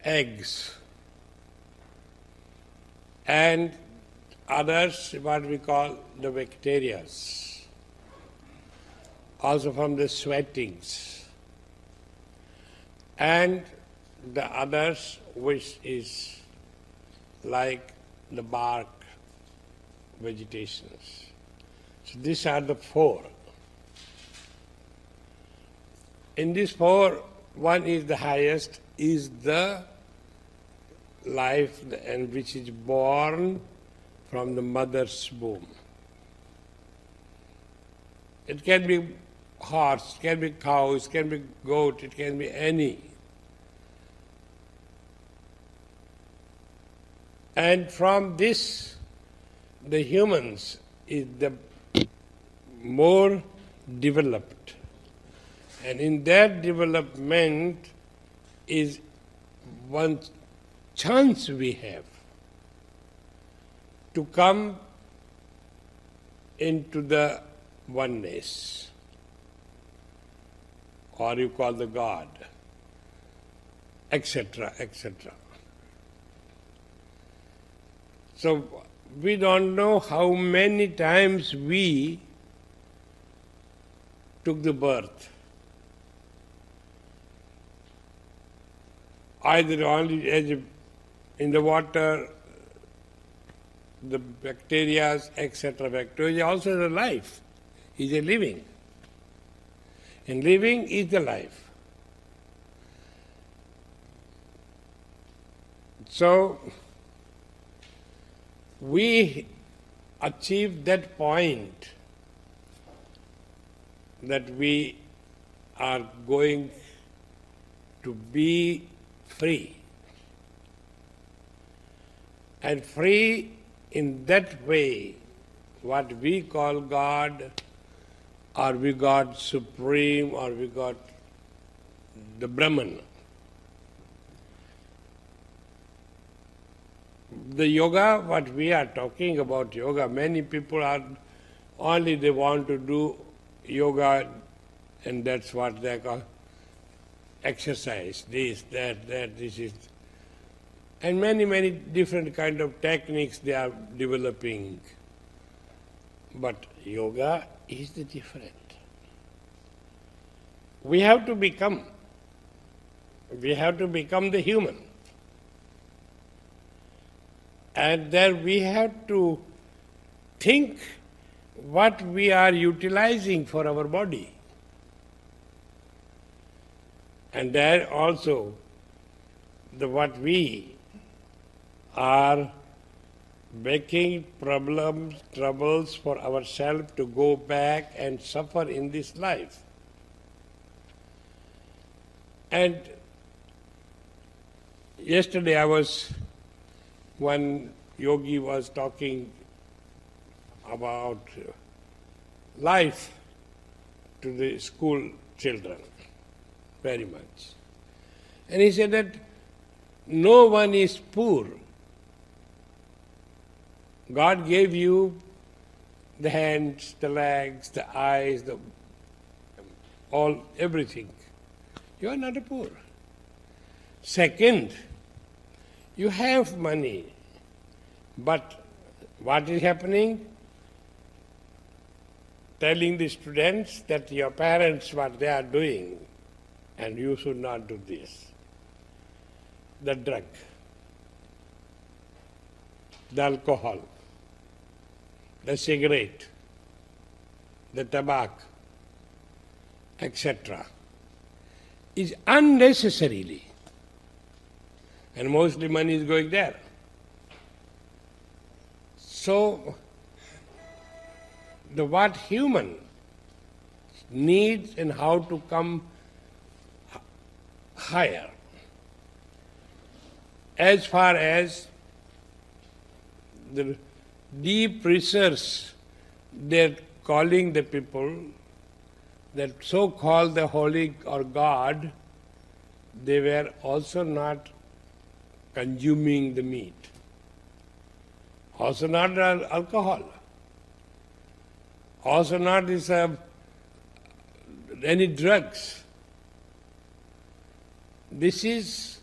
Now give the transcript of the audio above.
eggs, and others what we call the bacteria, also from the sweatings, and the others which is like the bark vegetations. So these are the four. In these four, one is the highest, is the life and which is born from the mother's womb. It can be horse, it can be cow, it can be goat, it can be any. And from this, the humans is the more developed. And in that development is one chance we have to come into the oneness, or you call the God, etc., etc. So we don't know how many times we took the birth. Either only as in the water, the bacteria, etc. Bacteria also the life, is a living. And living is the life. So, we achieve that point that we are going to be free. And free in that way, what we call God, or we got Supreme, or we got the Brahman. The yoga, what we are talking about yoga, many people are only they want to do yoga, and that's what they call exercise, this, that, this is. And many different kind of techniques they are developing. But yoga is the different. We have to become the human. And then we have to think what we are utilizing for our body. And there also what we are making troubles for ourselves to go back and suffer in this life. And yesterday one yogi was talking about life to the school children, very much. And he said that no one is poor. God gave you the hands, the legs, the eyes, everything. You are not a poor. Second, you have money, but what is happening? Telling the students that your parents, what they are doing, and you should not do this. The drug, the alcohol, the cigarette, the tobacco, etc. is unnecessarily, and mostly money is going there. So, what human needs and how to come higher. As far as the deep research, they're calling the people that so-called the holy or God, they were also not consuming the meat, also not alcohol, also not any drugs. This is